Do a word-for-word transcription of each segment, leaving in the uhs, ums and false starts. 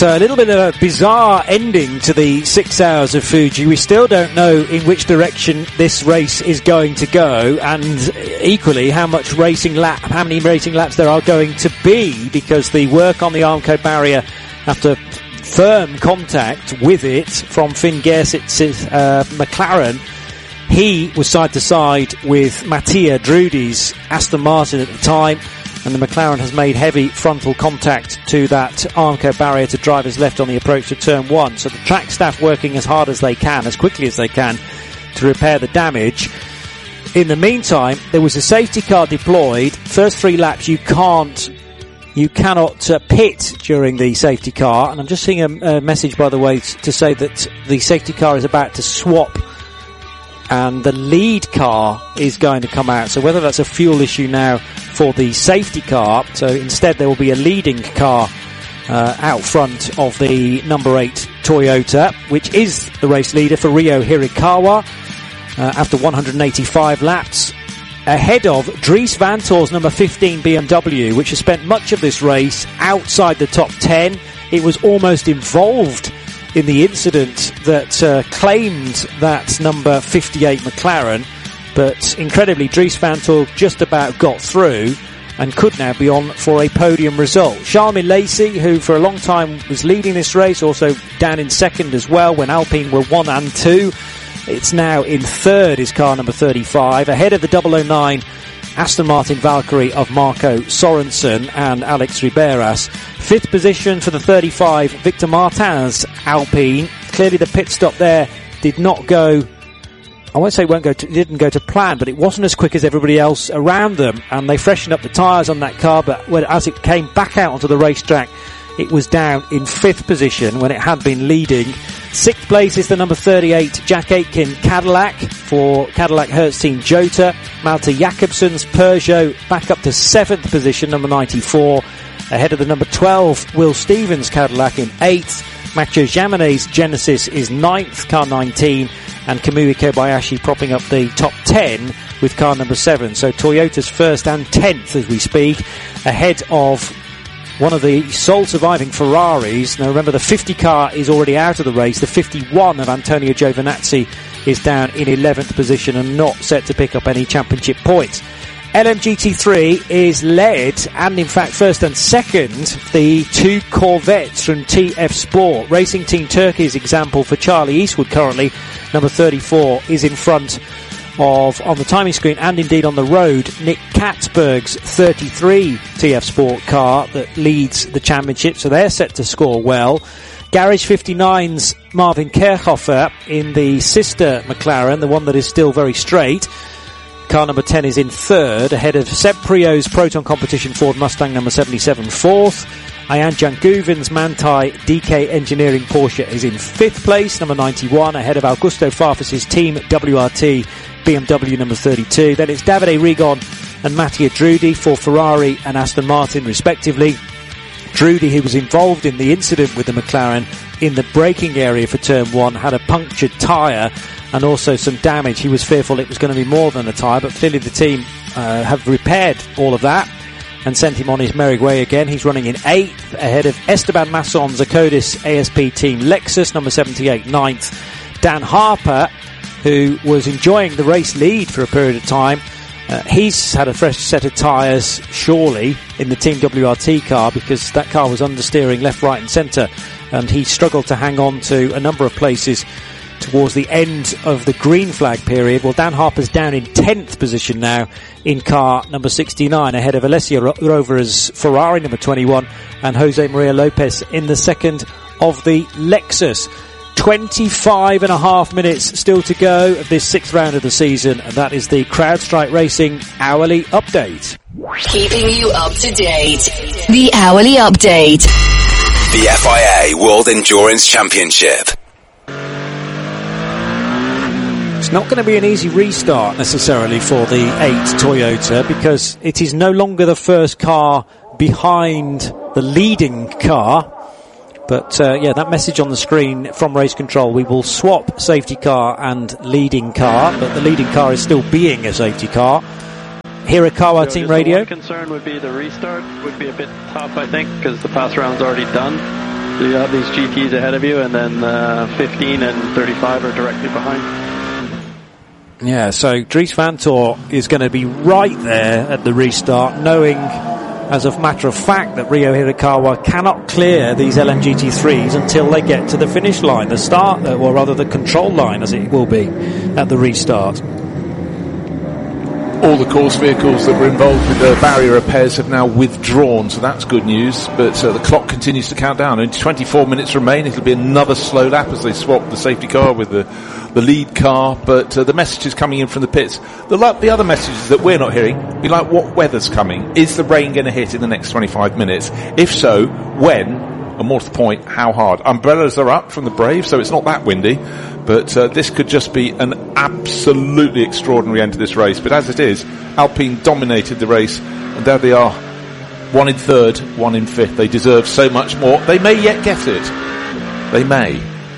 So a little bit of a bizarre ending to the six hours of Fuji. We still don't know in which direction this race is going to go, and equally how much racing lap, how many racing laps there are going to be, because the work on the Armco barrier after firm contact with it from Finn Gersitz's uh, McLaren, he was side to side with Mattia Drudi's Aston Martin at the time, and the McLaren has made heavy frontal contact to that Armco barrier to drivers left on the approach to turn one. So the track staff working as hard as they can, as quickly as they can, to repair the damage. In the meantime, there was a safety car deployed. First three laps you can't, you cannot uh, pit during the safety car. And I'm just seeing a, a message, by the way, to say that the safety car is about to swap and the lead car is going to come out. So whether that's a fuel issue now for the safety car, so instead there will be a leading car uh, out front of the number eight Toyota, which is the race leader for Ryo Hirakawa uh, after one hundred eighty-five laps, ahead of Dries Vanthoor's number fifteen B M W, which has spent much of this race outside the top ten. It was almost involved in the incident that uh, claimed that number fifty-eight McLaren, but incredibly Dries Vanthoor just about got through and could now be on for a podium result. Charles Milesi, who for a long time was leading this race, also down in second as well when Alpine were one and two. It's now in third, is car number thirty-five, ahead of the double oh nine Aston Martin Valkyrie of Marco Sorensen and Alex Riberas. Fifth position for the thirty-five Victor Martin's Alpine. Clearly the pit stop there did not go, I won't say won't go to, didn't go to plan, but it wasn't as quick as everybody else around them, and they freshened up the tyres on that car, but when, as it came back out onto the racetrack, it was down in fifth position when it had been leading. Sixth place is the number thirty-eight Jack Aitken Cadillac for Cadillac Hertz Team Jota. Malte Jakobsen's Peugeot back up to seventh position, number ninety-four, ahead of the number twelve Will Stevens Cadillac in eighth. Mathieu Jaminet's Genesis is ninth, car nineteen, and Kamui Kobayashi propping up the top ten with car number seven. So Toyota's first and tenth as we speak, ahead of one of the sole surviving Ferraris. Now remember, the fifty car is already out of the race. The fifty-one of Antonio Giovinazzi is down in eleventh position and not set to pick up any championship points. L M G T three is led, and in fact first and second, the two Corvettes from T F Sport. Racing Team Turkey's example for Charlie Eastwood currently, number thirty-four, is in front of, on the timing screen and indeed on the road, Nick Katzberg's thirty-three T F Sport car that leads the championship, so they're set to score well. Garage fifty-nine's Marvin Kerchhofer in the sister McLaren, the one that is still very straight. Car number ten is in third, ahead of Seb Prio's Proton Competition Ford Mustang number seventy-seven fourth. Ayan Janguven's Manthey D K Engineering Porsche is in fifth place, number ninety-one, ahead of Augusto Farfus's Team W R T B M W number thirty-two. Then it's Davide Rigon and Mattia Drudi for Ferrari and Aston Martin respectively. Drudi, who was involved in the incident with the McLaren in the braking area for turn one, had a punctured tyre and also some damage. He was fearful it was going to be more than a tyre, but clearly the team uh, have repaired all of that and sent him on his merry way again. He's running in eighth, ahead of Esteban Masson's Acodis A S P team Lexus, number seventy-eight, ninth. Dan Harper, who was enjoying the race lead for a period of time, uh, he's had a fresh set of tyres, surely, in the Team W R T car, because that car was understeering left, right and centre, and he struggled to hang on to a number of places towards the end of the green flag period. Well, Dan Harper's down in tenth position now in car number sixty-nine, ahead of Alessio Rover's Ferrari number twenty-one and Jose Maria Lopez in the second of the Lexus. twenty-five and a half minutes still to go of this sixth round of the season, and that is the CrowdStrike Racing Hourly Update. Keeping you up to date. The Hourly Update. The F I A World Endurance Championship. It's not going to be an easy restart necessarily for the eight Toyota, because it is no longer the first car behind the leading car. But uh, yeah, that message on the screen from Race Control, we will swap safety car and leading car, but the leading car is still being a safety car. Hirakawa so Team Radio. One concern would be the restart would be a bit tough, I think, because the pass round's already done. So you have these G Ts ahead of you, and then uh, fifteen and thirty-five are directly behind. Yeah, so Dries Vanthoor is going to be right there at the restart, knowing, as a matter of fact, that Ryo Hirakawa cannot clear these L M G T threes until they get to the finish line, the start, or rather the control line, as it will be at the restart. All the course vehicles that were involved with the barrier repairs have now withdrawn, so that's good news. But uh, the clock continues to count down. Only twenty-four minutes remain. It'll be another slow lap as they swap the safety car with the, the lead car. But uh, the messages coming in from the pits, the, the other messages that we're not hearing, be like, what weather's coming? Is the rain going to hit in the next twenty-five minutes? If so, when? And more to the point, how hard? Umbrellas are up from the Brave, so it's not that windy. But uh, this could just be an absolutely extraordinary end to this race. But as it is, Alpine dominated the race, and there they are. One in third, one in fifth. They deserve so much more. They may yet get it. They may.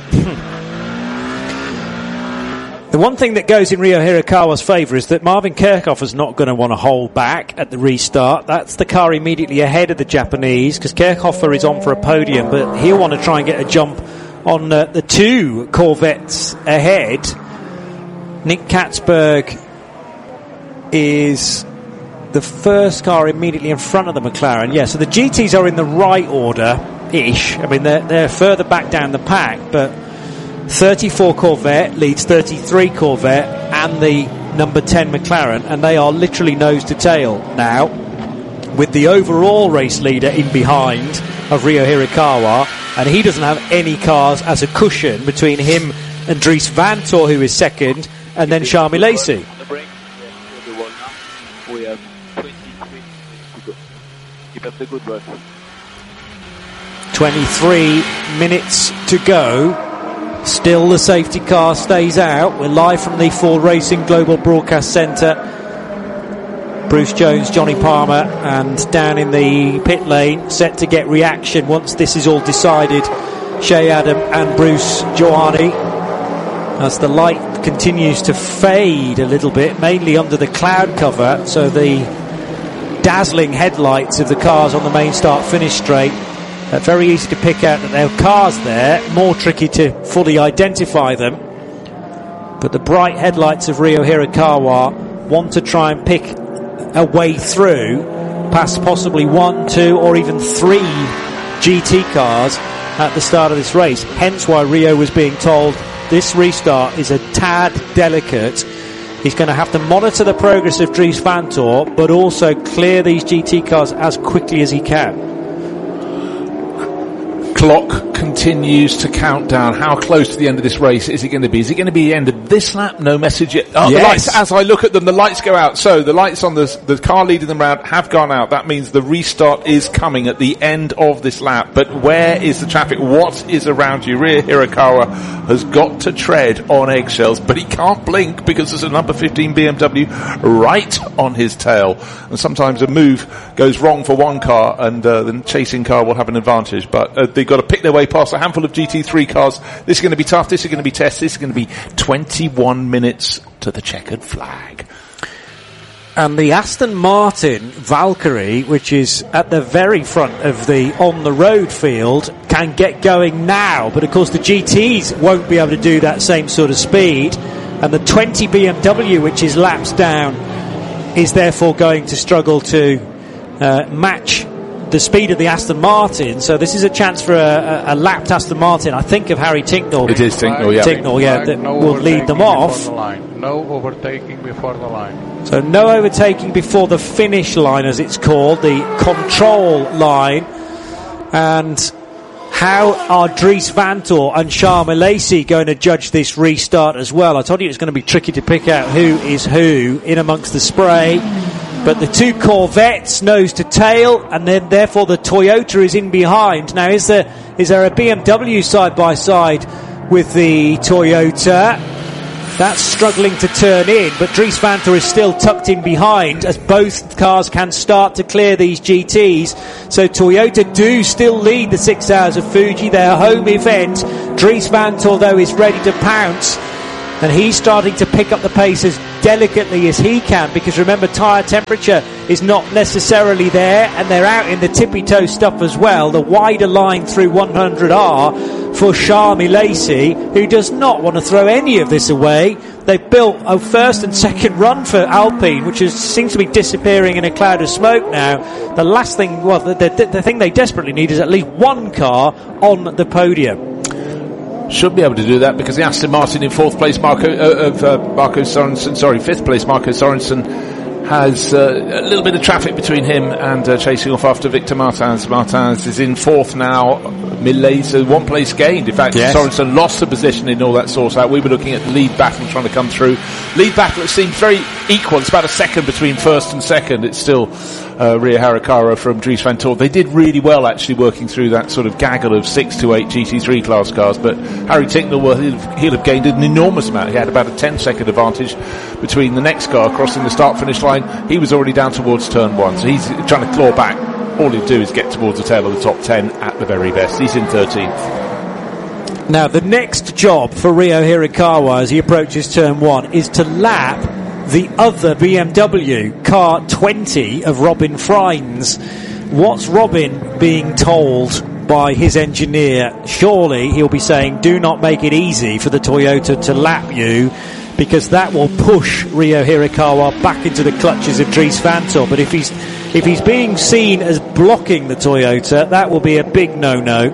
The one thing that goes in Ryo Hirakawa's favour is that Marvin Kerkhoff's not going to want to hold back at the restart. That's the car immediately ahead of the Japanese, because Kerkhoff is on for a podium, but he'll want to try and get a jump on uh, the two Corvettes ahead. Nick Katzberg is the first car immediately in front of the McLaren. Yeah, so the G Ts are in the right order-ish. I mean, they're, they're further back down the pack, but thirty-four Corvette leads thirty-three Corvette and the number ten McLaren, and they are literally nose to tail now, with the overall race leader in behind of Ryo Hirakawa, and he doesn't have any cars as a cushion between him and Dries Vanthoor, who is second, and then Sharmi Lacey. We have twenty-three minutes to go. Keep up the good work. twenty-three minutes to go. Still the safety car stays out. We're live from the Ford Racing Global Broadcast Centre. Bruce Jones, Johnny Palmer, and down in the pit lane, set to get reaction once this is all decided, Shea Adam and Bruce Johanny, as the light continues to fade a little bit, mainly under the cloud cover, so the dazzling headlights of the cars on the main start-finish straight, uh, very easy to pick out that there are cars there, more tricky to fully identify them, but the bright headlights of Ryo Hirakawa want to try and pick a way through past possibly one, two or even three G T cars at the start of this race, hence why Ryo was being told this restart is a tad delicate. He's going to have to monitor the progress of Dries Vanthoor, but also clear these G T cars as quickly as he can. Clock continues to count down. How close to the end of this race is it going to be? Is it going to be the end of this lap? No message yet. Oh, yes. The lights, as I look at them, the lights go out. So the lights on the, the car leading them round have gone out. That means the restart is coming at the end of this lap. But where is the traffic? What is around you? Ryo Hirakawa has got to tread on eggshells, but he can't blink because there's a number fifteen B M W right on his tail. And sometimes a move goes wrong for one car and uh, the chasing car will have an advantage. But uh, they've got to pick their way past a handful of G T three cars. This is going to be tough. This is going to be test. This is going to be twenty-one minutes to the checkered flag. And the Aston Martin Valkyrie, which is at the very front of the on-the-road field, can get going now. But of course the G Ts won't be able to do that same sort of speed. And the twenty B M W, which is laps down, is therefore going to struggle to uh, match the speed of the Aston Martin. So this is a chance for a, a, a lapped Aston Martin, I think, of Harry Tincknell. It is Tincknell, yeah. Tincknell, yeah, that no will lead them off. The line. No overtaking before the line. So no overtaking before the finish line, as it's called, the control line. And how are Dries Vanthoor and Sharmi Lacey going to judge this restart as well? I told you it's going to be tricky to pick out who is who in amongst the spray. But the two Corvettes nose to tail, and then therefore the Toyota is in behind. Now, is there is there a B M W side by side with the Toyota? That's struggling to turn in, but Dries Vanthoor is still tucked in behind as both cars can start to clear these G Ts. So Toyota do still lead the six hours of Fuji, their home event. Dries Vanthoor, though, is ready to pounce. And he's starting to pick up the pace as delicately as he can, because remember, tyre temperature is not necessarily there, and they're out in the tippy-toe stuff as well. The wider line through one hundred R for Sharmi Lacey, who does not want to throw any of this away. They've built a first and second run for Alpine, which is, seems to be disappearing in a cloud of smoke now. The last thing, well, the, the, the thing they desperately need is at least one car on the podium. Should be able to do that because the Aston Martin in fourth place, Marco uh, of uh, Marco Sorensen, sorry, fifth place, Marco Sorensen, has uh, a little bit of traffic between him and uh, chasing off after Victor Martins. Martins is in fourth now. Millet, so one place gained. In fact, yes. Sorensen lost the position in all that sort out. We were looking at the lead battle trying to come through. Lead battle, it seems very equal. It's about a second between first and second. It's still uh, Ria Hirakawa from Dries Vanthoor. They did really well actually working through that sort of gaggle of six to eight G T three class cars, but Harry Tincknell, well, he'll, he'll have gained an enormous amount. He had about a ten second advantage between the next car crossing the start finish line. He was already down towards turn one, so he's trying to claw back. All he'd do is get towards the tail of the top ten at the very best. He's in thirteenth. Now, the next job for Rio Hirakawa as he approaches turn one is to lap the other B M W, car twenty of Robin Freins. What's Robin being told by his engineer? Surely he'll be saying, do not make it easy for the Toyota to lap you, because that will push Rio Hirakawa back into the clutches of Dries Vanthoor. But if he's if he's being seen as blocking the Toyota, that will be a big no-no.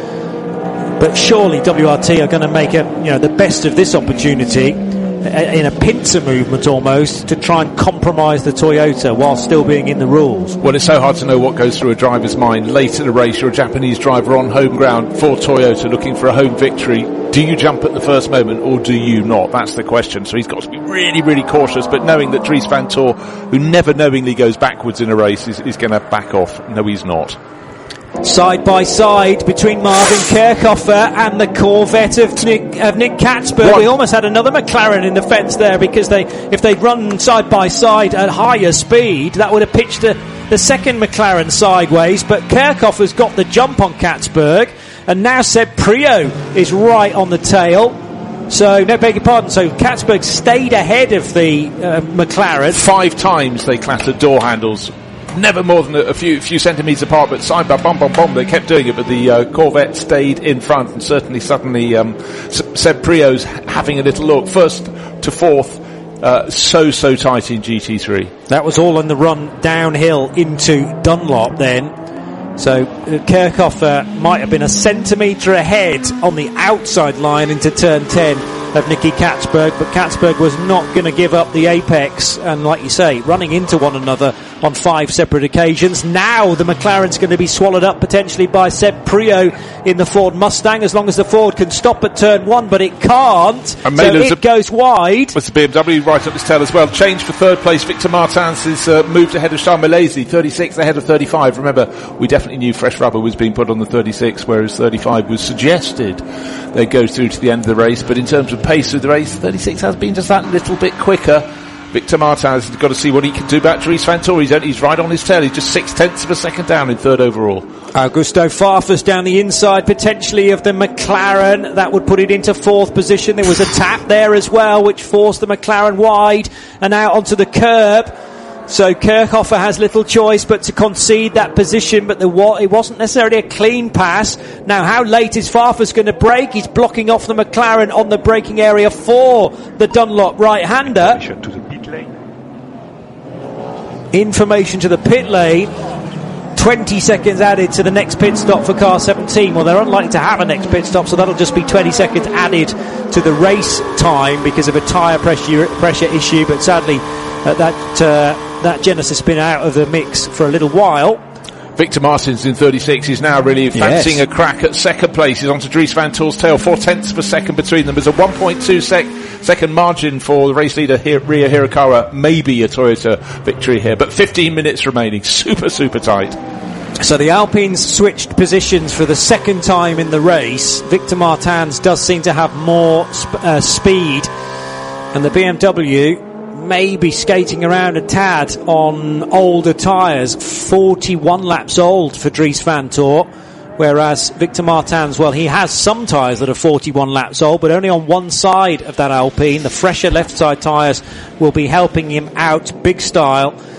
But surely W R T are going to make a, you know, the best of this opportunity in a pincer movement almost to try and compromise the Toyota while still being in the rules. Well, it's so hard to know what goes through a driver's mind. Late in the race, you're a Japanese driver on home ground for Toyota looking for a home victory. Do you jump at the first moment or do you not? That's the question. So he's got to be really, really cautious, but knowing that Dries Vanthoor, who never knowingly goes backwards in a race, is, is going to back off. No, he's not. Side by side between Marvin Kerkhofer and the Corvette of Nick, of Nick Katzberg. What? We almost had another McLaren in the fence there, because they, if they'd run side by side at higher speed, that would have pitched the, the second McLaren sideways. But Kerkhofer's got the jump on Katzberg, and now Seb Priaulx is right on the tail. So, no, beg your pardon. So Katzberg stayed ahead of the uh, McLaren. Five times they clattered door handles. Never more than a, a few few centimetres apart, but side by bum bum bum they kept doing it. But the uh, Corvette stayed in front, and certainly suddenly um, Seb Priaulx's having a little look. First to fourth, uh, so so tight in G T three. That was all on the run downhill into Dunlop then. So uh, Kerkhofer might have been a centimetre ahead on the outside line into turn ten of Nicky Katzberg, but Katzberg was not going to give up the apex, and like you say, running into one another on five separate occasions. Now the McLaren's going to be swallowed up potentially by Seb Priaulx in the Ford Mustang, as long as the Ford can stop at turn one, but it can't, and so it a, goes wide. Was the B M W right up his tail as well. Change for third place. Victor Martins is uh, moved ahead of Charles Milesi, thirty-six ahead of thirty-five. Remember, we definitely knew fresh rubber was being put on the thirty-six, whereas thirty-five was suggested they go through to the end of the race. But in terms of pace of the race, thirty-six has been just that little bit quicker. Victor Martins has got to see what he can do about Dries Vanthoor. He's, he's right on his tail. He's just six tenths of a second down in third overall. Augusto Farfus down the inside, potentially, of the McLaren. That would put it into fourth position. There was a tap there as well, which forced the McLaren wide and out onto the curb. So Kerkhofer has little choice but to concede that position, but there wa- it wasn't necessarily a clean pass. Now, how late is Farfus going to brake? He's blocking off the McLaren on the braking area for the Dunlop right-hander. To the pit lane. Information to the pit lane. twenty seconds added to the next pit stop for car seventeen. Well, they're unlikely to have a next pit stop, so that'll just be twenty seconds added to the race time because of a tyre pressure, pressure issue, but sadly uh, that uh, that Genesis has been out of the mix for a little while. Victor Martins in thirty-six is now really fancying yes. a crack at second place. He's onto Dries Vanthoor's tail, four tenths of a second between them. There's a one point two sec- second margin for the race leader Ria Hirakawa. Maybe a Toyota victory here, but fifteen minutes remaining. Super, super tight. So the Alpines switched positions for the second time in the race. Victor Martins does seem to have more sp- uh, speed, and the B M W may be skating around a tad on older tyres. forty-one laps old for Dries Vanthoor, whereas Victor Martins, well, he has some tyres that are forty-one laps old, but only on one side of that Alpine. The fresher left side tyres will be helping him out big style.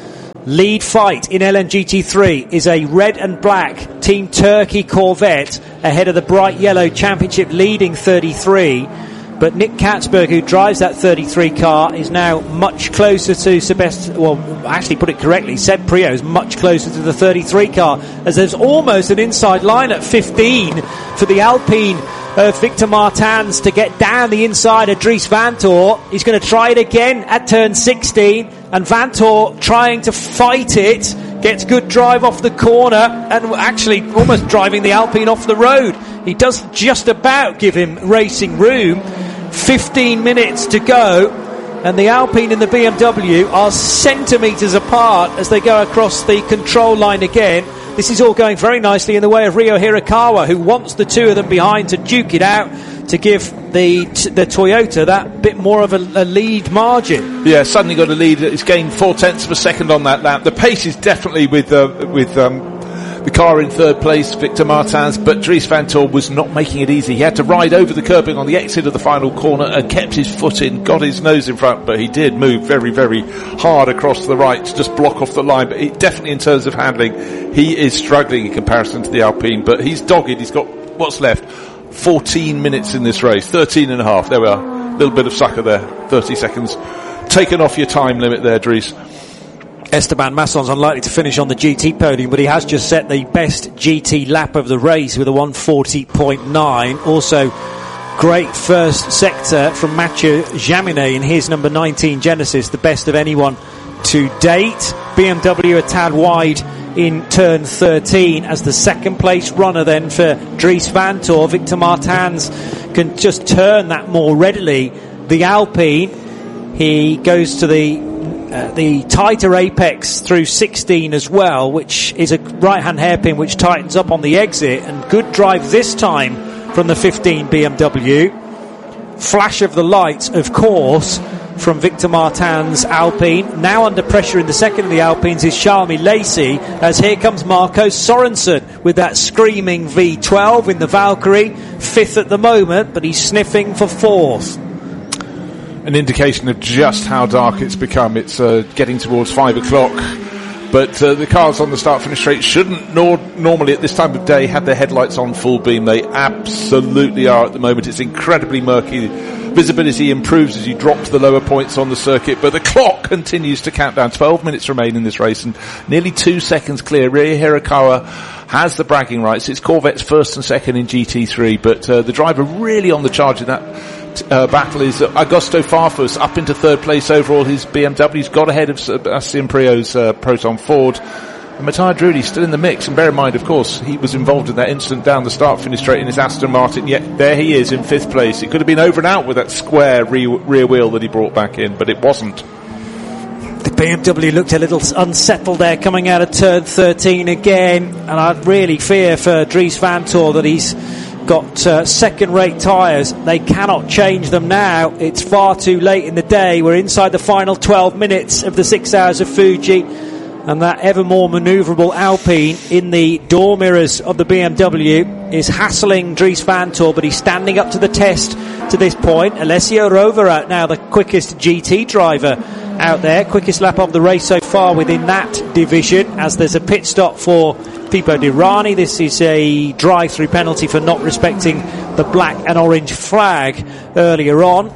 Lead fight in L M G T three is a red and black Team Turkey Corvette ahead of the bright yellow Championship leading thirty-three. But Nick Katzberg, who drives that thirty-three car, is now much closer to Sebastian. Well, actually, put it correctly, Seb Priaulx is much closer to the thirty-three car, as there's almost an inside line at fifteen for the Alpine of Victor Martins to get down the inside of Dries Vanthoor. He's going to try it again at turn sixteen, and Vanthoor trying to fight it, gets good drive off the corner, and actually almost driving the Alpine off the road. He does just about give him racing room. fifteen minutes to go, and the Alpine and the B M W are centimetres apart as they go across the control line again. This is all going very nicely in the way of Ryo Hirakawa, who wants the two of them behind to duke it out, to give the the Toyota that bit more of a, a lead margin. Yeah, suddenly got a lead. It's gained four tenths of a second on that lap. The pace is definitely with uh, with um, the car in third place, Victor Martins, but Dries Vanthoor was not making it easy. He had to ride over the curbing on the exit of the final corner and kept his foot in, got his nose in front, but he did move very, very hard across to the right to just block off the line. But it, definitely in terms of handling, he is struggling in comparison to the Alpine, but he's dogged. He's got what's left, fourteen minutes in this race, thirteen and a half. There we are, a little bit of sucker there, thirty seconds. Taken off your time limit there, Dries. Esteban Masson's unlikely to finish on the G T podium, but he has just set the best G T lap of the race with a one forty point nine. Also, great first sector from Mathieu Jaminet in his number nineteen Genesis, the best of anyone to date. B M W a tad wide in turn thirteen as the second place runner then for Dries Vanthoor. Victor Martins can just turn that more readily. The Alpine, he goes to the Uh, the tighter apex through sixteen as well, which is a right-hand hairpin which tightens up on the exit, and good drive this time from the fifteen B M W. Flash of the lights, of course, from Victor Martins' Alpine. Now under pressure in the second of the Alpines is Charles Lacey, as here comes Marco Sorensen with that screaming V twelve in the Valkyrie, fifth at the moment, but he's sniffing for fourth. An indication of just how dark it's become. It's uh, getting towards five o'clock, but uh, the cars on the start-finish straight shouldn't nor- normally at this time of day have their headlights on full beam. They absolutely are at the moment. It's incredibly murky. Visibility improves as you drop to the lower points on the circuit, but the clock continues to count down. twelve minutes remain in this race and nearly two seconds clear. Ryo Hirakawa has the bragging rights. It's Corvette's first and second in G T three, but uh, the driver really on the charge in that Uh, battle is uh, Augusto Farfus up into third place overall. His B M W's got ahead of Sebastian Priaulx's uh, Proton Ford. And Matthias Drudy still in the mix. And bear in mind, of course, he was involved in that incident down the start finish straight in his Aston Martin. Yet there he is in fifth place. It could have been over and out with that square re- rear wheel that he brought back in, but it wasn't. The B M W looked a little unsettled there coming out of turn thirteen again. And I really fear for Dries Vanthoor that he's got uh, second-rate tyres. They cannot change them now. It's far too late in the day. We're inside the final twelve minutes of the six hours of Fuji, and that ever more manoeuvrable Alpine in the door mirrors of the B M W is hassling Dries Vanthoor, but he's standing up to the test to this point. Alessio Rovera now the quickest G T driver out there, quickest lap of the race so far within that division, as there's a pit stop for Pipo Derani. This is a drive-through penalty for not respecting the black and orange flag earlier on.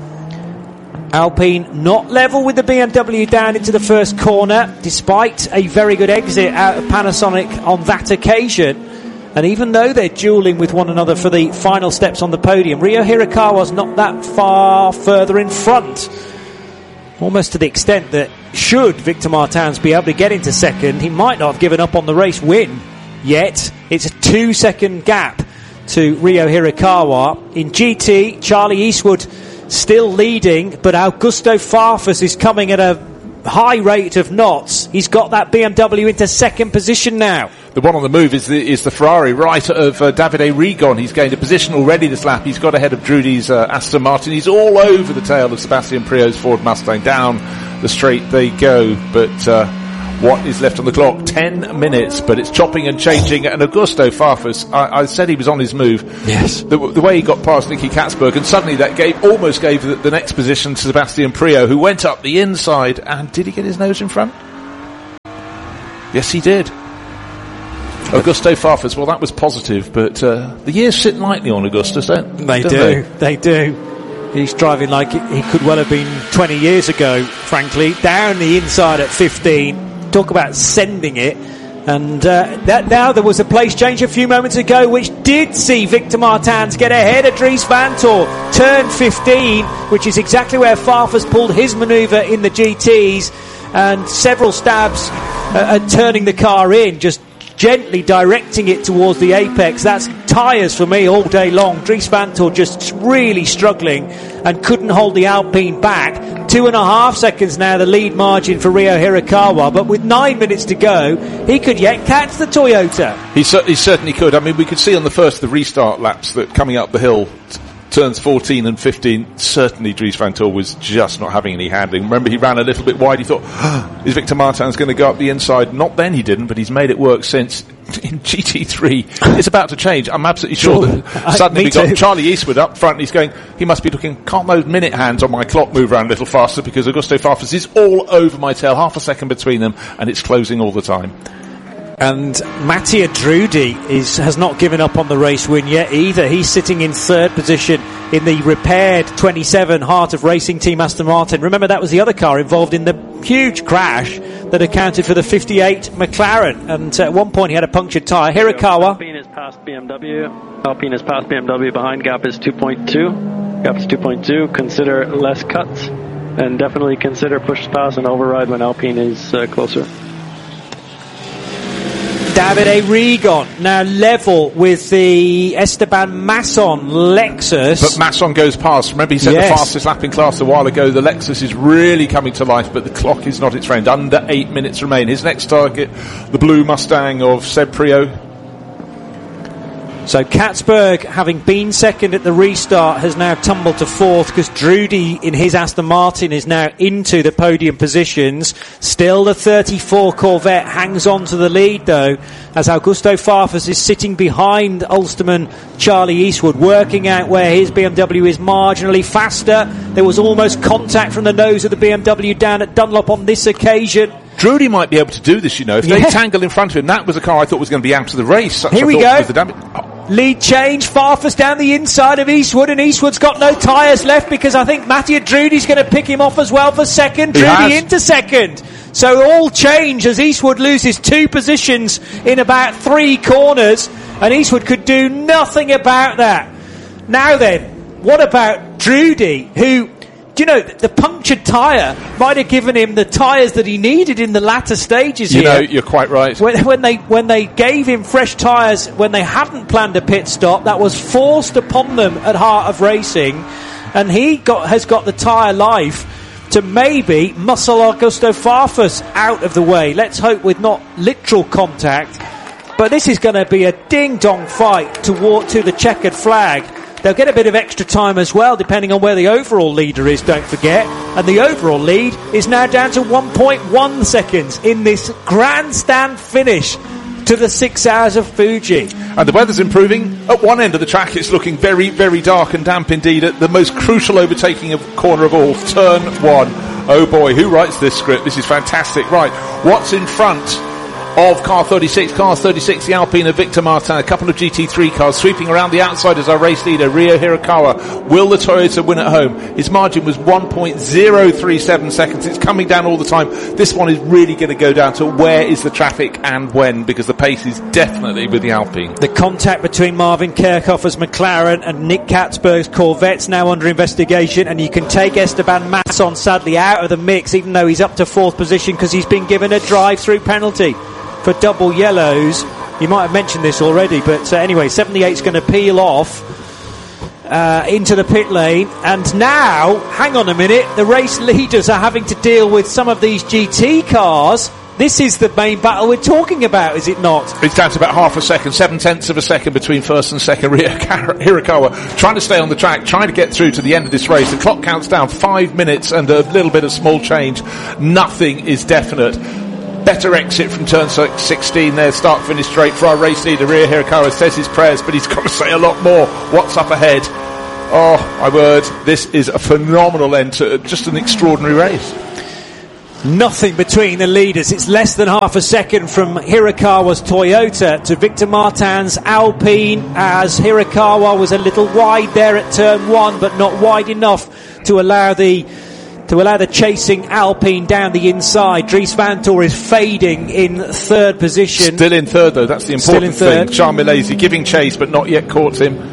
Alpine not level with the B M W down into the first corner, despite a very good exit out of Panasonic on that occasion. And even though they're duelling with one another for the final steps on the podium, Ryo Hirakawa's not that far further in front. Almost to the extent that should Victor Martins be able to get into second, he might not have given up on the race win yet. It's a two second gap to Ryo Hirakawa. In G T, Charlie Eastwood still leading, but Augusto Farfus is coming at a high rate of knots. He's got that B M W into second position now. The one on the move is the, is the Ferrari right of uh, Davide Rigon. He's gained a position already this lap. He's got ahead of Drudy's uh, Aston Martin. He's all over the tail of Sebastian Priaulx's Ford Mustang. Down the straight they go, but uh, what is left on the clock? Ten minutes, but it's chopping and changing. And Augusto Farfus, I, I said he was on his move. Yes. The, the way he got past Nicky Katzberg, and suddenly that gave almost gave the, the next position to Sebastian Priaulx, who went up the inside. And did he get his nose in front? Yes, he did. Augusto Farfus, well, that was positive, but uh, the years sit lightly on Augustus, don't they? Don't do, they? they do. He's driving like he could well have been twenty years ago, frankly. Down the inside at fifteen. Talk about sending it. And uh, that now there was a place change a few moments ago which did see Victor Martins get ahead of Dries Van Tor. Turn fifteen, which is exactly where Farfus pulled his manoeuvre in the G Ts. And several stabs uh, at turning the car in, just gently directing it towards the apex. That's tyres for me all day long. Dries Van Tor just really struggling and couldn't hold the Alpine back. Two and a half seconds now the lead margin for Ryo Hirakawa, but with nine minutes to go he could yet catch the Toyota. He, cer- he certainly could. I mean, we could see on the first of the restart laps that coming up the hill t- turns fourteen and fifteen, certainly Dries Van Tor was just not having any handling. Remember, he ran a little bit wide. He thought, oh, is Victor Martins going to go up the inside? Not then he didn't, but he's made it work since. In G T three, it's about to change. I'm absolutely sure that suddenly we got Charlie Eastwood up front. He's going, he must be looking, can't those minute hands on my clock move around a little faster, because Augusto Farfus is all over my tail, half a second between them, and it's closing all the time. And Mattia Drudi is, has not given up on the race win yet either. He's sitting in third position in the repaired twenty-seven Heart of Racing Team Aston Martin. Remember, that was the other car involved in the huge crash that accounted for the fifty-eight McLaren. And uh, at one point he had a punctured tyre. Hirakawa. Alpine is past B M W. Alpine is past B M W. Behind gap is two point two. Gap is two point two. Consider less cuts. And definitely consider push pass and override when Alpine is uh, closer. Davide Rigon now level with the Esteban Masson Lexus. But Masson goes past. Remember, he said yes. The fastest lap in class a while ago. The Lexus is really coming to life, but the clock is not its friend. Under eight minutes remain. His next target, the blue Mustang of Seb Priaulx. So Katzberg, having been second at the restart, has now tumbled to fourth, because Drudi in his Aston Martin is now into the podium positions. Still the thirty-four Corvette hangs on to the lead though, as Augusto Farfus is sitting behind Ulsterman Charlie Eastwood, working out where his B M W is marginally faster. There was almost contact from the nose of the B M W down at Dunlop on this occasion. Drudy might be able to do this, you know. If yeah. they tangle in front of him, that was a car I thought was going to be out of the race. Here we go. Oh. Lead change, Farfus down the inside of Eastwood, and Eastwood's got no tyres left, because I think Mattia Drudy's going to pick him off as well for second. He Drudy has. into second. So all change as Eastwood loses two positions in about three corners, and Eastwood could do nothing about that. Now then, what about Drudy, who... You know, the punctured tyre might have given him the tyres that he needed in the latter stages you here. You know, you're quite right. When, when they when they gave him fresh tyres, when they hadn't planned a pit stop, that was forced upon them at Heart of Racing, and he got has got the tyre life to maybe muscle Augusto Farfus out of the way. Let's hope with not literal contact, but this is going to be a ding-dong fight toward to the checkered flag. They'll get a bit of extra time as well, depending on where the overall leader is, don't forget. And the overall lead is now down to one point one seconds in this grandstand finish to the six hours of Fuji. And the weather's improving. At one end of the track, it's looking very, very dark and damp indeed. At the most crucial overtaking of corner of all, turn one. Oh boy, who writes this script? This is fantastic. Right, what's in front of car thirty-six, car thirty-six, the Alpine of Victor Martin, a couple of G T three cars sweeping around the outside as our race leader, Ryo Hirakawa. Will the Toyota win at home? His margin was one point zero three seven seconds. It's coming down all the time. This one is really going to go down to where is the traffic and when, because the pace is definitely with the Alpine. The contact between Marvin Kerkhoffer's McLaren and Nick Katzberg's Corvette's now under investigation, and you can take Esteban Masson sadly out of the mix, even though he's up to fourth position, because he's been given a drive-through penalty for double yellows. You might have mentioned this already, but uh, anyway, seventy-eight's going to peel off uh, into the pit lane, and now, hang on a minute, the race leaders are having to deal with some of these G T cars. This is the main battle we're talking about, is it not? It's down to about half a second, seven tenths of a second between first and second. Hirakawa trying to stay on the track, trying to get through to the end of this race. The clock counts down five minutes and a little bit of small change. Nothing is definite. Better exit from turn sixteen there, start finish straight for our race leader. Ryo Hirakawa says his prayers, but he's got to say a lot more. What's up ahead? Oh, my word, this is a phenomenal end to just an extraordinary race. Nothing between the leaders. It's less than half a second from Hirakawa's Toyota to Victor Martin's Alpine, as Hirakawa was a little wide there at turn one, but not wide enough to allow the to allow the chasing Alpine down the inside. Dries Vanthoor is fading in third position. Still in third, though. That's the important thing. Charles Milesi giving chase, but not yet caught him.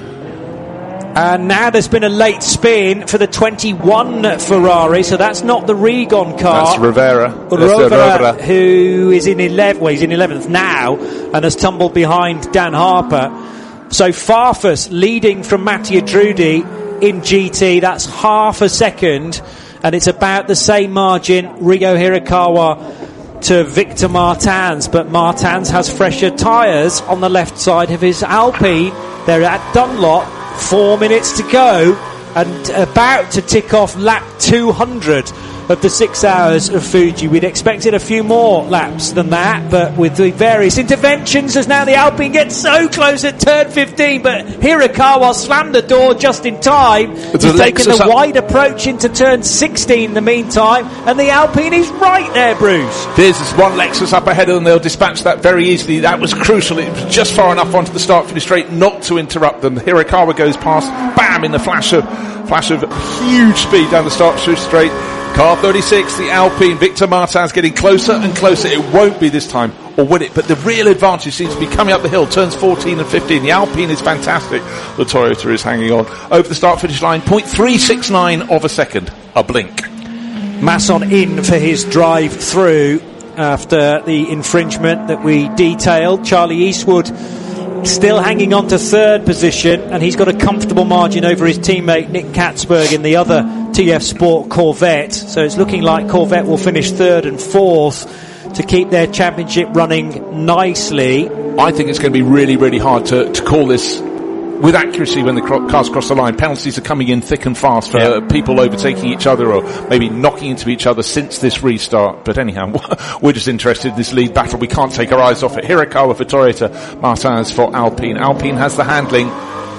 And now there's been a late spin for the twenty-one Ferrari, so that's not the Regon car. That's Rivera. Rovera, Rovera, who is in eleventh, well, he's in eleventh now, and has tumbled behind Dan Harper. So Farfus leading from Mattia Drudi in G T. That's half a second, and it's about the same margin, Rio Hirakawa to Victor Martins, but Martins has fresher tyres on the left side of his Alpine. They're at Dunlop. Four minutes to go, and about to tick off lap two hundred of the six hours of Fuji. We'd expected a few more laps than that, but with the various interventions, as now the Alpine gets so close at turn fifteen, but Hirakawa slammed the door just in time. He's taken the up. wide approach into turn sixteen in the meantime, and the Alpine is right there, Bruce. There's one Lexus up ahead of them. They'll dispatch that very easily. That was crucial. It was just far enough onto the start-finish straight not to interrupt them. Hirakawa goes past, bam, in the flash of flash of huge speed down the start-finish straight. Car thirty-six, the Alpine, Victor Martins getting closer and closer. It won't be this time, or will it? But the real advantage seems to be coming up the hill, turns fourteen and fifteen. The Alpine is fantastic. The Toyota is hanging on. Over the start-finish line, point three six nine of a second. A blink. Masson in for his drive-through after the infringement that we detailed. Charlie Eastwood still hanging on to third position, and he's got a comfortable margin over his teammate Nick Katzberg in the other T F Sport Corvette. So it's looking like Corvette will finish third and fourth to keep their championship running nicely. I think it's going to be really, really hard to, to call this with accuracy when the cro- cars cross the line. Penalties are coming in thick and fast for yeah. people overtaking each other or maybe knocking into each other since this restart. But anyhow, we're just interested in this lead battle. We can't take our eyes off it. Hirakawa for Toyota, Martins for Alpine. Alpine has the handling.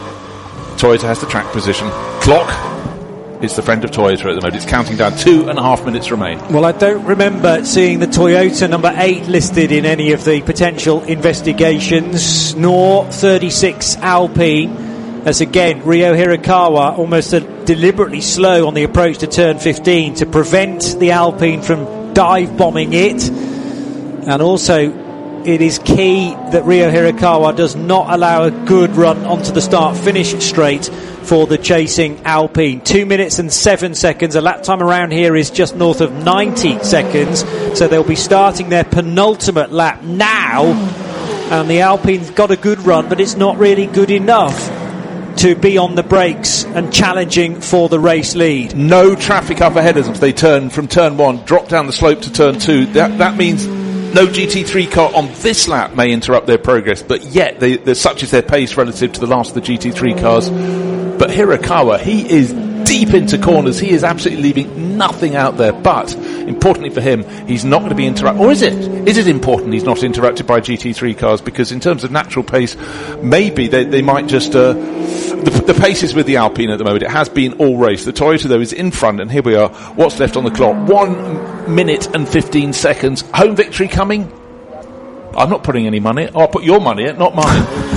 Toyota has the track position. Clock is the friend of Toyota at the moment. It's counting down. Two and a half minutes remain. Well, I don't remember seeing the Toyota number eight listed in any of the potential investigations, nor thirty-six Alpine, as again, Rio Hirakawa almost uh, deliberately slow on the approach to turn fifteen to prevent the Alpine from dive bombing it. And also, it is key that Rio Hirakawa does not allow a good run onto the start-finish straight for the chasing Alpine. Two minutes and seven seconds. A lap time around here is just north of ninety seconds. So they'll be starting their penultimate lap now. And the Alpine's got a good run, but it's not really good enough to be on the brakes and challenging for the race lead. No traffic up ahead of them. They turn from turn one, drop down the slope to turn two. That, that means no G T three car on this lap may interrupt their progress, but yet they, they're such is their pace relative to the last of the G T three cars. But Hirakawa, he is deep into corners. He is absolutely leaving nothing out there. But importantly for him, he's not going to be interrupted. Or is it? Is it important he's not interrupted by G T three cars? Because in terms of natural pace, maybe they, they might just... Uh, the, the pace is with the Alpine at the moment. It has been all race. The Toyota, though, is in front. And here we are. What's left on the clock? One minute and fifteen seconds. Home victory coming? I'm not putting any money. Oh, I'll put your money in, not mine.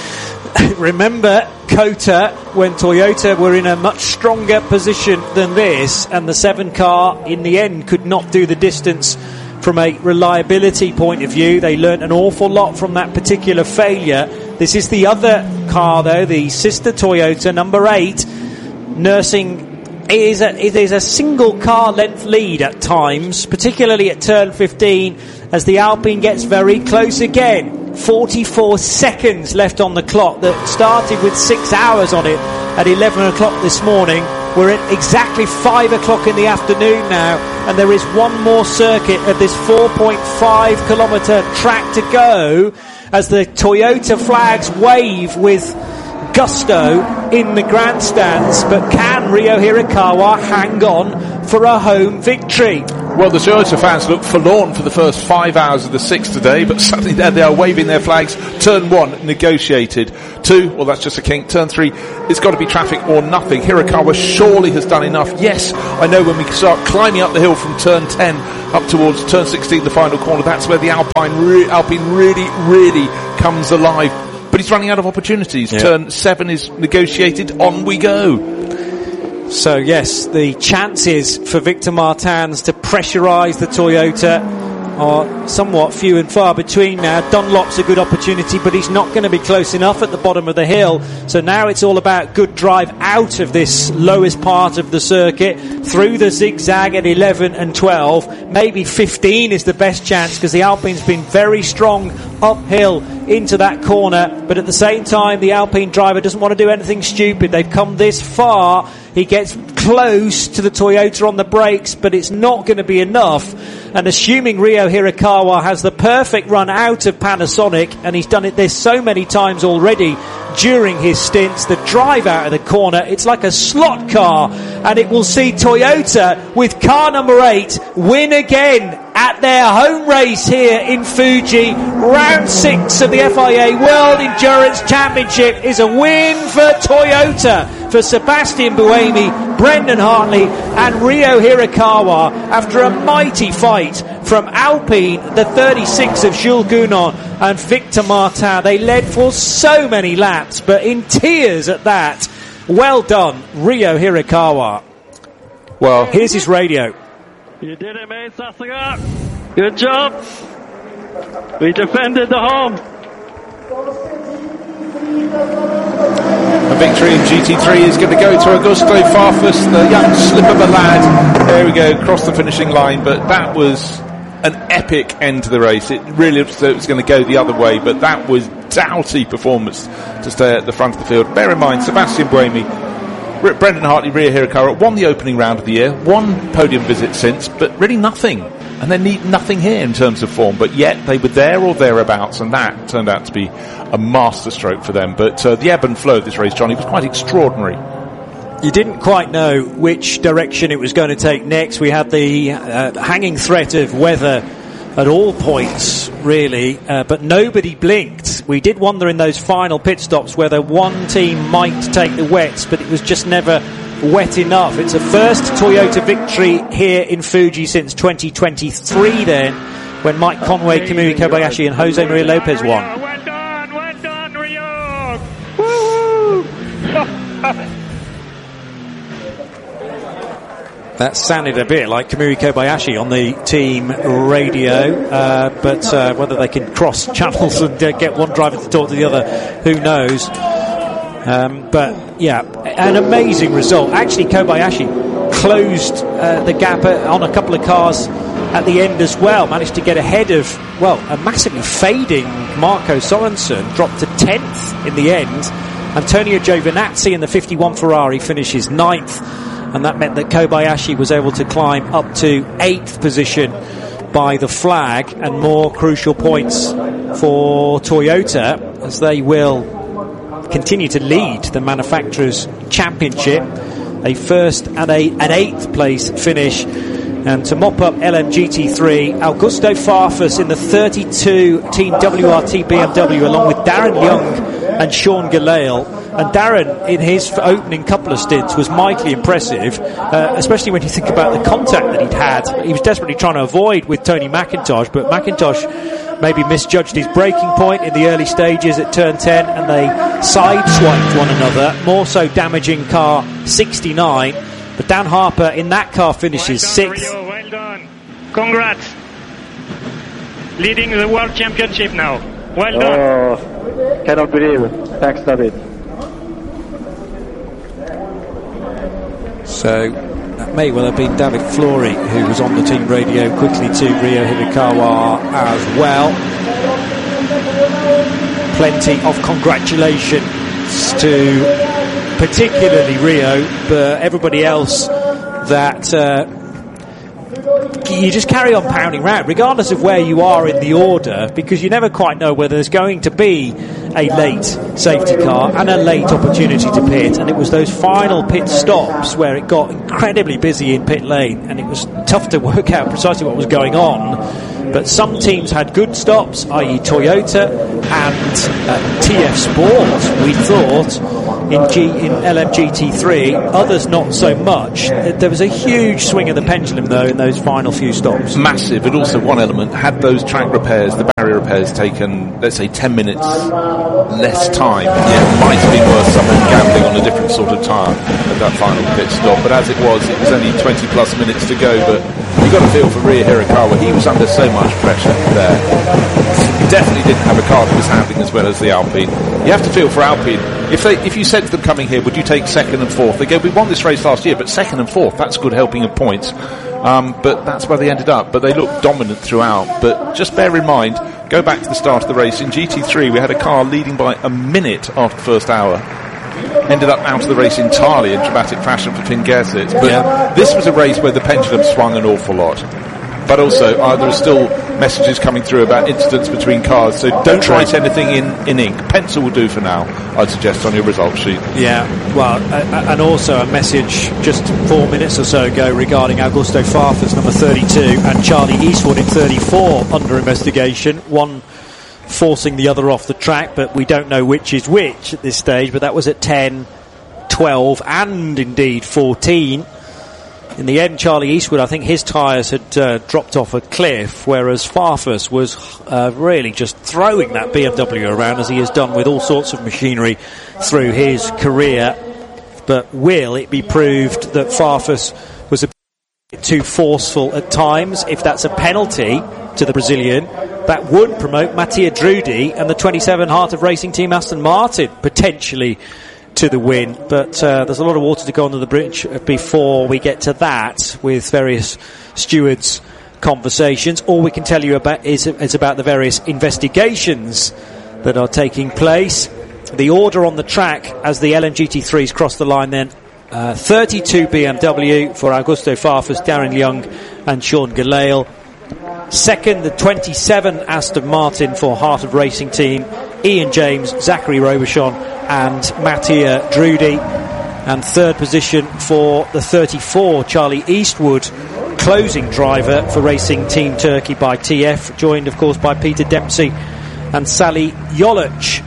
Remember Kota when Toyota were in a much stronger position than this, and the seven car in the end could not do the distance from a reliability point of view. They learnt an awful lot from that particular failure. This is the other car though, the sister Toyota number eight, nursing it is a, it is a single car length lead at times, particularly at turn fifteen, as the Alpine gets very close again. forty-four seconds left on the clock that started with six hours on it at eleven o'clock this morning. We're at exactly five o'clock in the afternoon now, and there is one more circuit of this four point five kilometre track to go as the Toyota flags wave with gusto in the grandstands. But can Rio Hirakawa hang on for a home victory? Well, the Toyota fans look forlorn for the first five hours of the six today, but suddenly there they are waving their flags. Turn one, negotiated. Two, well, that's just a kink. Turn three, it's got to be traffic or nothing. Hirakawa surely has done enough. Yes, I know when we start climbing up the hill from turn ten up towards turn sixteen, the final corner, that's where the Alpine, re- Alpine really, really comes alive. But he's running out of opportunities. Yeah. Turn seven is negotiated. On we go. So yes, the chances for Victor Martins to pressurise the Toyota are somewhat few and far between now. Dunlop's a good opportunity, but he's not going to be close enough at the bottom of the hill. So now it's all about good drive out of this lowest part of the circuit, through the zigzag at eleven and twelve. Maybe fifteen is the best chance, because the Alpine's been very strong uphill into that corner. But at the same time, the Alpine driver doesn't want to do anything stupid. They've come this far. He gets close to the Toyota on the brakes, but it's not going to be enough. And assuming Ryo Hirakawa has the perfect run out of Panasonic, and he's done it this so many times already during his stints, the drive out of the corner, it's like a slot car, and it will see Toyota with car number eight win again at their home race here in Fuji. Round six of the F I A World Endurance Championship is a win for Toyota, for Sebastian Buemi, Brendan Hartley and Ryo Hirakawa, after a mighty fight from Alpine, the thirty-six of Jules Gounon and Victor Martin. They led for so many laps, but in tears at that. Well done, Ryo Hirakawa. Well, here's his radio. You did it, mate, Sasuga. Good job. We defended the home. A victory in G T three is going to go to Augusto Farfus, the young slip of a lad. There we go, across the finishing line. But that was an epic end to the race. It really looked as though it was going to go the other way, but that was doughty performance to stay at the front of the field. Bear in mind, Sebastian Buemi, Brendan Hartley, Ryo Hirakawa won the opening round of the year, one podium visit since, but really nothing. And they need nothing here in terms of form, but yet they were there or thereabouts, and that turned out to be a masterstroke for them. But uh, the ebb and flow of this race, Johnny, was quite extraordinary. You didn't quite know which direction it was going to take next. We had the uh, hanging threat of weather at all points, really, uh, but nobody blinked. We did wonder in those final pit stops whether one team might take the wets, but it was just never wet enough. It's a first Toyota victory here in Fuji since twenty twenty-three then, when Mike Conway, Kamui Kobayashi and Jose Maria Lopez won. Well done, well done, Ryo! Woo! That sounded a bit like Kamui Kobayashi on the team radio, uh, but uh, whether they can cross channels and uh, get one driver to talk to the other, who knows. Um, but yeah, an amazing result. Actually, Kobayashi closed uh, the gap on a couple of cars at the end as well, managed to get ahead of, well, a massively fading Marco Sorensen, dropped to tenth in the end. Antonio Giovinazzi in the fifty-one Ferrari finishes ninth, and that meant that Kobayashi was able to climb up to eighth position by the flag, and more crucial points for Toyota as they will continue to lead the Manufacturers' Championship. A first and a, an eighth place finish. And to mop up L M G T three, Augusto Farfus in the thirty-two Team W R T B M W, along with Darren Young and Sean Gelael. And Darren, in his opening couple of stints, was mightily impressive, uh, especially when you think about the contact that he'd had. He was desperately trying to avoid with Tony McIntosh, but McIntosh maybe misjudged his braking point in the early stages at turn ten, and they sideswiped one another, more so damaging car sixty-nine. But Dan Harper in that car finishes well done, sixth. Ryo, well done. Congrats. Leading the World Championship now. Well done. Oh, cannot believe it. Thanks, David. So that may well have been David Flory who was on the team radio, quickly to Ryo Hirakawa as well. Plenty of congratulations to particularly Ryo, but everybody else that uh, you just carry on pounding round, regardless of where you are in the order, because you never quite know whether there's going to be a late safety car and a late opportunity to pit. And it was those final pit stops where it got incredibly busy in pit lane, and it was tough to work out precisely what was going on. But some teams had good stops, that is. Toyota and uh, T F Sport, we thought, in G in L M G T three, others not so much. There was a huge swing of the pendulum, though, in those final few stops. Massive, but also one element, had those track repairs, the barrier repairs, taken, let's say, ten minutes less time, yeah, it might have been worth someone gambling on a different sort of tyre at that final pit stop. But as it was, it was only twenty plus minutes to go. But you got to feel for Ryo Hirakawa, he was under so much pressure there. He definitely didn't have a car that was handling as well as the Alpine. You have to feel for Alpine. If they, if you said to them coming here, would you take second and fourth? They go, we won this race last year, but second and fourth, that's a good helping of points. Um, but that's where they ended up. But they looked dominant throughout. But just bear in mind, go back to the start of the race. In G T three, we had a car leading by a minute after the first hour. Ended up out of the race entirely in dramatic fashion for Finn Gersitz. But yeah. This was a race where the pendulum swung an awful lot. But also, uh, there are still messages coming through about incidents between cars, so don't write anything in, in ink. Pencil will do for now, I'd suggest, on your result sheet. Yeah, well, uh, and also a message just four minutes or so ago regarding Augusto Farfus, number thirty-two, and Charlie Eastwood in thirty-four under investigation. One forcing the other off the track, but we don't know which is which at this stage, but that was at ten, twelve, and indeed fourteen. In the end, Charlie Eastwood, I think his tyres had uh, dropped off a cliff, whereas Farfus was uh, really just throwing that B M W around, as he has done with all sorts of machinery through his career. But will it be proved that Farfus was a bit too forceful at times? If that's a penalty to the Brazilian, that would promote Mattia Drudi and the twenty-seven Heart of Racing team Aston Martin potentially to the win. But uh, there's a lot of water to go under the bridge before we get to that, with various stewards' conversations. All we can tell you about is, is about the various investigations that are taking place. The order on the track as the L M G T threes cross the line then: uh, thirty-two B M W for Augusto Farfus, Darren Young and Sean Gelael. Second, the twenty-seven Aston Martin for Heart of Racing team, Ian James, Zachary Robichon and Mattia Drudi. And third position for the thirty-four, Charlie Eastwood, closing driver for Racing Team Turkey by T F, joined of course by Peter Dempsey and Sally Jolic.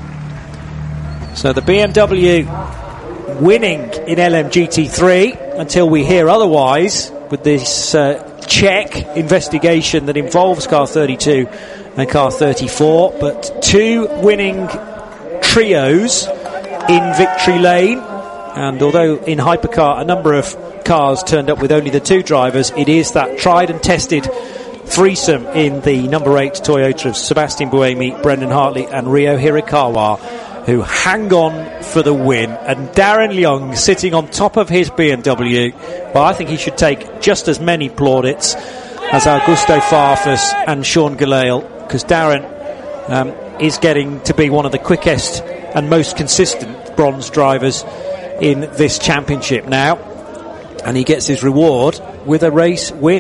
So the B M W winning in L M G T three until we hear otherwise, with this uh, check investigation that involves car thirty-two and car thirty-four. But two winning trios in victory lane, and although in Hypercar a number of cars turned up with only the two drivers, it is that tried and tested threesome in the number eight Toyota of Sebastian Buemi, Brendan Hartley and Ryo Hirakawa, who hang on for the win. And Darren Young sitting on top of his B M W, well, I think he should take just as many plaudits as Augusto Farfus and Sean Gelael, because Darren um, is getting to be one of the quickest and most consistent bronze drivers in this championship now, and he gets his reward with a race win.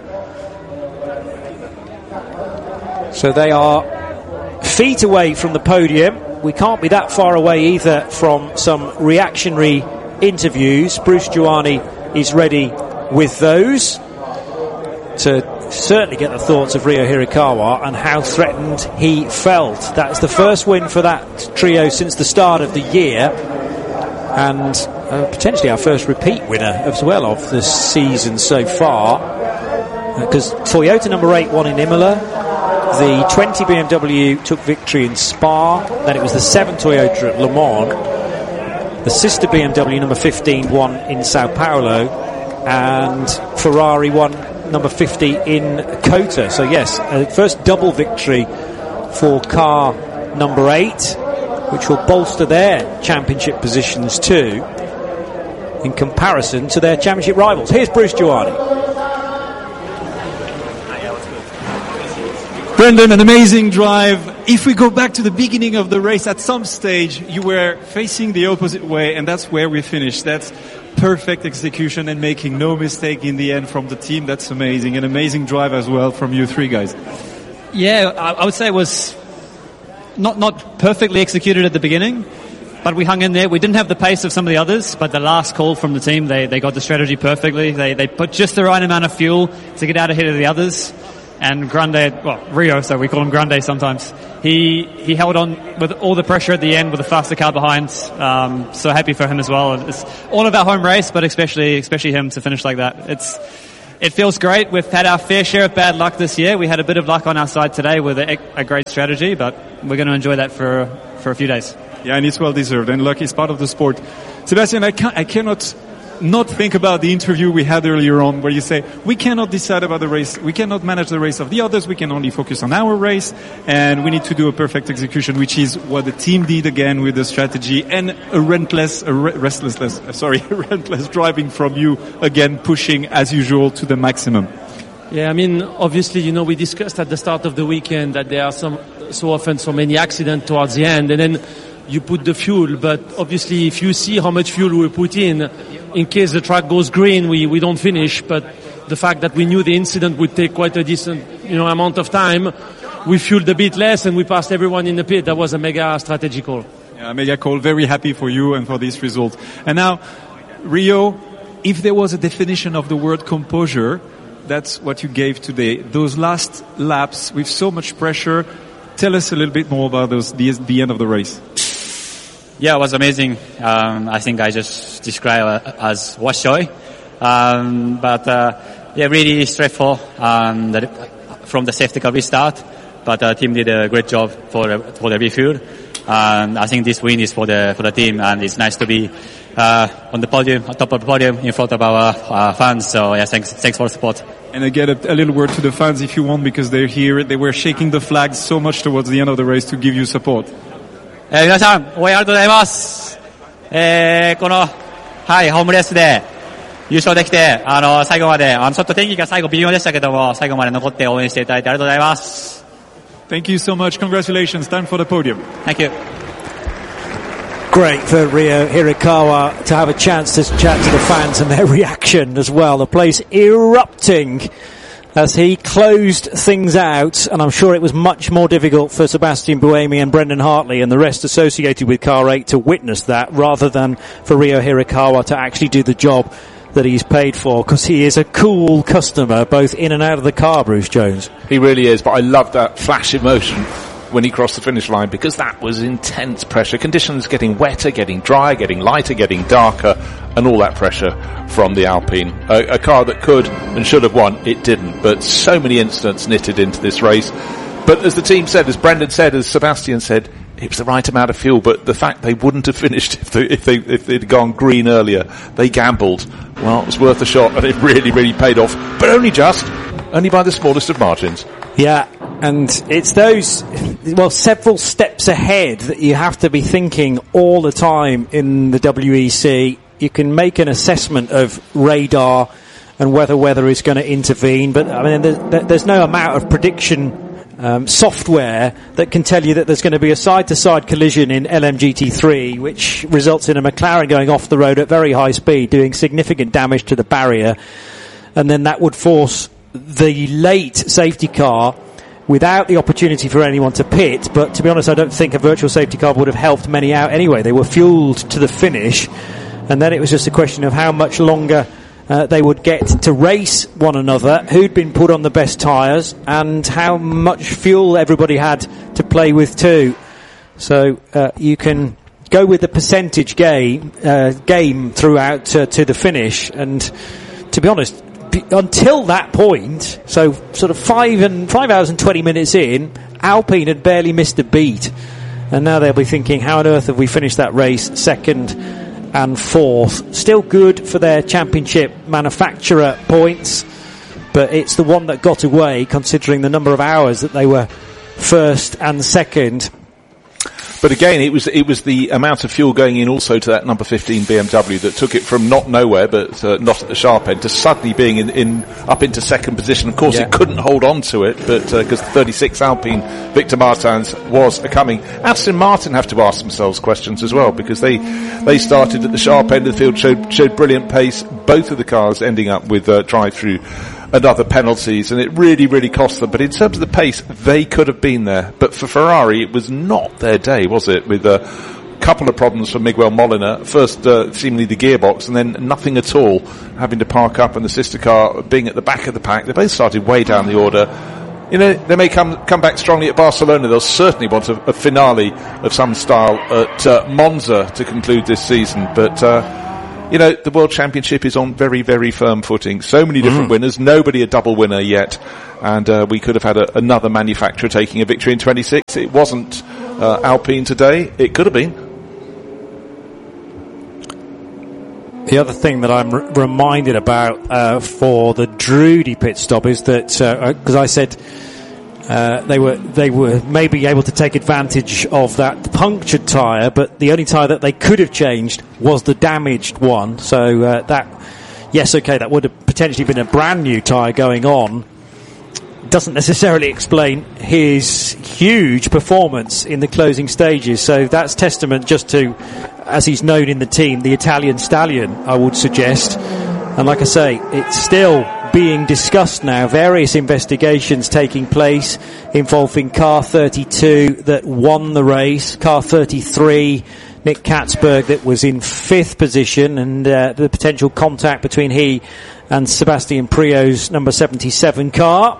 So they are feet away from the podium. We can't be that far away either from some reactionary interviews. Bruce Giuani is ready with those to certainly get the thoughts of Ryo Hirakawa and how threatened he felt. That's the first win for that trio since the start of the year, and uh, potentially our first repeat winner as well of the season so far, because uh, Toyota number eight won in Imola, the twenty B M W took victory in Spa, then it was the seven Toyota at Le Mans, the sister B M W number fifteen won in Sao Paulo, and Ferrari won number fifty in Kota. So yes, a first double victory for car number eight, which will bolster their championship positions too in comparison to their championship rivals. Here's Bruce Giuani. Brendan, an amazing drive. If we go back to the beginning of the race, at some stage you were facing the opposite way, and that's where we finished. That's perfect execution and making no mistake in the end from the team. That's amazing. An amazing drive as well from you three guys. Yeah, I, I would say it was not not perfectly executed at the beginning, but we hung in there. We didn't have the pace of some of the others, but the last call from the team, they, they got the strategy perfectly. They they put just the right amount of fuel to get out ahead of the others. And Grande, well, Rio, so we call him Grande sometimes, he he held on with all the pressure at the end with a faster car behind. Um, so happy for him as well. It's all of our home race, but especially especially him to finish like that. It's It feels great. We've had our fair share of bad luck this year. We had a bit of luck on our side today with a, a great strategy, but we're going to enjoy that for for a few days. Yeah, and it's well deserved, and luck is part of the sport. Sebastian, I, can't, I cannot not think about the interview we had earlier on where you say, we cannot decide about the race, we cannot manage the race of the others, we can only focus on our race, and we need to do a perfect execution, which is what the team did again with the strategy, and a relentless, a re- restless, sorry, relentless driving from you, again, pushing as usual to the maximum. Yeah, I mean, obviously, you know, we discussed at the start of the weekend that there are some, so often so many accidents towards the end, and then you put the fuel, but obviously if you see how much fuel we put in, in case the track goes green, we, we don't finish, but the fact that we knew the incident would take quite a decent, you know, amount of time, we fueled a bit less and we passed everyone in the pit. That was a mega strategy call. Yeah, mega call. Very happy for you and for this result. And now, Rio, if there was a definition of the word composure, that's what you gave today. Those last laps with so much pressure, tell us a little bit more about those, the, the end of the race. Yeah, it was amazing. Um, I think I just described it as washoy. Um, but, uh, yeah, really straightforward, um, that from the safety car restart. But the team did a great job for, for the refuel. Um, I think this win is for the, for the team, and it's nice to be, uh, on the podium, on top of the podium in front of our, our fans. So, yeah, thanks, thanks for the support. And again, a, a little word to the fans if you want, because they're here. They were shaking the flags so much towards the end of the race to give you support. えー、皆さん、応援ありがとうございます。えー、この、はい、ホームレースで優勝できて、あの、最後まで、あの、ちょっと天気が最後微妙でしたけども、最後まで残って応援していただいてありがとうございます。 Thank you so much. Congratulations. Time for the podium. Thank you. Great for Rio Hirakawa to have a chance to chat to the fans and their reaction as well. The place erupting as he closed things out, and I'm sure it was much more difficult for Sebastian Buemi and Brendan Hartley and the rest associated with Car eight to witness that, rather than for Rio Hirakawa to actually do the job that he's paid for, because he is a cool customer both in and out of the car, Bruce Jones. He really is, but I love that flash emotion when he crossed the finish line, because that was intense pressure. Conditions getting wetter, getting drier, getting lighter, getting darker, and all that pressure from the Alpine. A, a car that could and should have won, it didn't. But so many incidents knitted into this race. But as the team said, as Brendan said, as Sebastian said, it was the right amount of fuel. But the fact they wouldn't have finished if they, if they, if they'd gone green earlier, they gambled. Well, it was worth a shot, and it really, really paid off. But only just, only by the smallest of margins. Yeah, and it's those, well, several steps ahead that you have to be thinking all the time in the W E C. You can make an assessment of radar and whether weather is going to intervene, but I mean, there's, there's no amount of prediction um, software that can tell you that there's going to be a side-to-side collision in L M G T three, which results in a McLaren going off the road at very high speed, doing significant damage to the barrier, and then that would force the late safety car without the opportunity for anyone to pit. But to be honest, I don't think a virtual safety car would have helped many out anyway. They were fueled to the finish, and then it was just a question of how much longer uh, they would get to race one another, who'd been put on the best tyres, and how much fuel everybody had to play with too. So uh, you can go with the percentage game, uh, game throughout uh, to the finish, and to be honest, until that point, so sort of five and five hours and twenty minutes in, Alpine had barely missed a beat, and now they'll be thinking, how on earth have we finished that race second and fourth? Still good for their championship manufacturer points, but it's the one that got away considering the number of hours that they were first and second. But again, it was it was the amount of fuel going in also to that number fifteen B M W that took it from not nowhere, but uh, not at the sharp end, to suddenly being in, in up into second position. Of course, yeah. it couldn't hold on to it, but because uh, thirty-six Alpine Victor Martins was coming. Aston Martin have to ask themselves questions as well, because they they started at the sharp end of the field, showed showed brilliant pace. Both of the cars ending up with uh, drive-through and other penalties, and it really, really cost them. But in terms of the pace, they could have been there. But for Ferrari, it was not their day, was it? With a couple of problems for Miguel Molina. First, uh, seemingly the gearbox, and then nothing at all, having to park up, and the sister car being at the back of the pack. They both started way down the order. You know, they may come come back strongly at Barcelona. They'll certainly want a, a finale of some style at uh, Monza to conclude this season. But, uh, you know, the World Championship is on very, very firm footing. So many different mm. winners, nobody a double winner yet. And uh, we could have had a, another manufacturer taking a victory in twenty-six. It wasn't uh, Alpine today. It could have been. The other thing that I'm r- reminded about uh, for the Drudy pit stop is that, because uh, I said uh, they were they were maybe able to take advantage of that punctured tyre, but the only tyre that they could have changed was the damaged one. So uh, that, yes, okay, that would have potentially been a brand new tyre going on. Doesn't necessarily explain his huge performance in the closing stages. So that's testament just to, as he's known in the team, the Italian stallion, I would suggest. And like I say, it's still being discussed now. Various investigations taking place involving car thirty-two that won the race, car thirty-three, Nick Katzberg, that was in fifth position, and uh, the potential contact between he and Sebastian Prio's number seventy-seven car.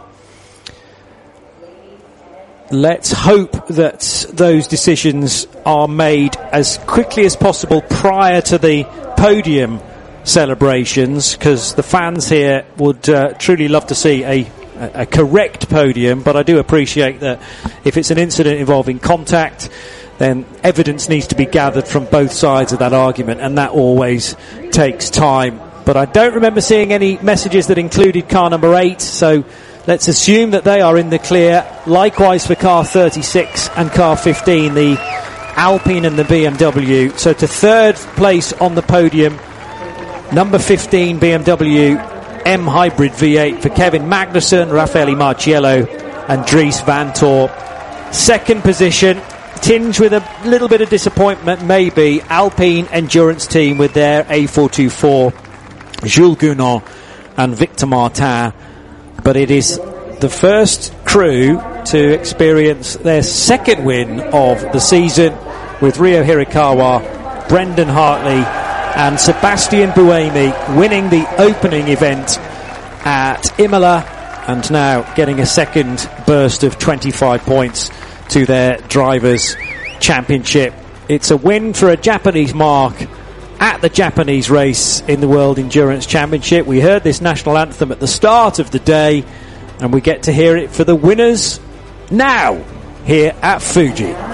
Let's hope that those decisions are made as quickly as possible prior to the podium celebrations, because the fans here would uh, truly love to see a, a correct podium. But I do appreciate that if it's an incident involving contact, then evidence needs to be gathered from both sides of that argument, and that always takes time. But I don't remember seeing any messages that included car number eight, so let's assume that they are in the clear. Likewise for car thirty-six and car fifteen, the Alpine and the B M W. So to third place on the podium, number fifteen B M W M Hybrid V eight for Kevin Magnussen, Raffaele Marciello and Dries Vanthoor. Second position, tinged with a little bit of disappointment maybe, Alpine Endurance Team with their A four twenty-four, Jules Gounon and Victor Martin. But it is the first crew to experience their second win of the season, with Ryo Hirakawa, Brendan Hartley and Sebastian Buemi winning the opening event at Imola, and now getting a second burst of twenty-five points to their Drivers' Championship. It's a win for a Japanese mark at the Japanese race in the World Endurance Championship. We heard this national anthem at the start of the day, and we get to hear it for the winners now here at Fuji.